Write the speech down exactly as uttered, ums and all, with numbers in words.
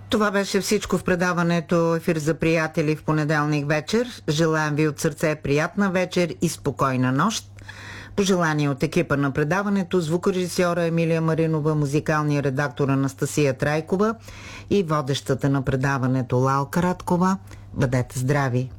Това беше всичко в предаването Ефир за приятели в понеделник вечер. Желаем ви от сърце приятна вечер и спокойна нощ. Пожелание от екипа на предаването, звукорежисьора Емилия Маринова, музикалния редактор Анастасия Трайкова и водещата на предаването Лалка Радкова. Бъдете здрави!